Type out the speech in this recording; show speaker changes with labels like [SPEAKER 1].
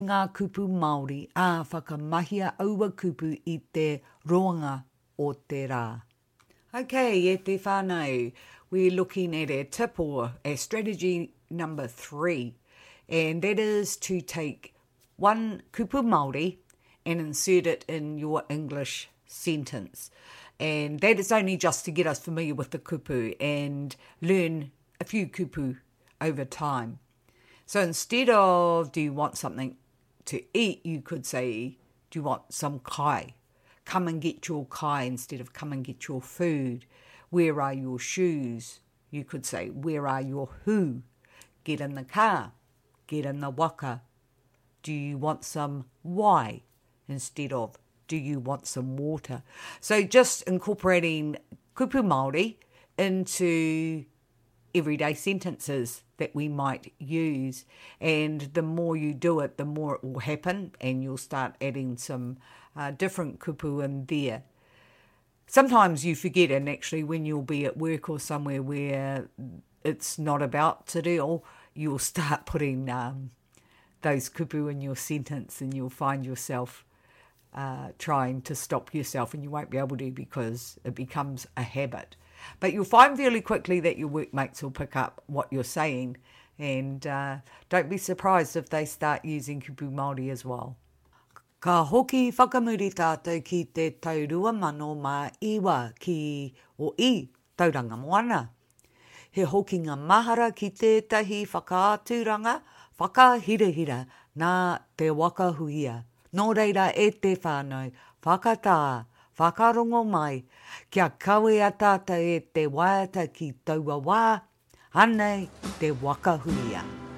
[SPEAKER 1] ngā kupu Māori a whakamahia aua kupu I te roanga o te rā. Okay, e te whānau, we're looking at a tip or a strategy number 3, and that is to take one kupu Māori and insert it in your English sentence. And that is only just to get us familiar with the kupu and learn a few kupu over time. So instead of, do you want something to eat, you could say, do you want some kai? Come and get your kai instead of come and get your food. Where are your shoes? You could say, where are your hu? Get in the car. Get in the waka. Do you want some wai? Instead of, do you want some water? So just incorporating kupu Māori into everyday sentences that we might use, and the more you do it, the more it will happen, and you'll start adding some different kupu in there. Sometimes you forget, and actually when you'll be at work or somewhere where it's not about te reo, you'll start putting those kupu in your sentence, and you'll find yourself trying to stop yourself, and you won't be able to because it becomes a habit. But you'll find fairly quickly that your workmates will pick up what you're saying, and don't be surprised if they start using kupu Māori as well. Ka hoki whakamuri tātou ki te taurua mano mā iwa ki o I tauranga moana. He hoki ngā mahara ki tētahi whakaaturanga, whakahirahira nā te wakahuia. Nō reira e te whānau, whakatā, whakarongo mai, kia kawe a tātou e te waiata ki taua wā, anei te wakahuia.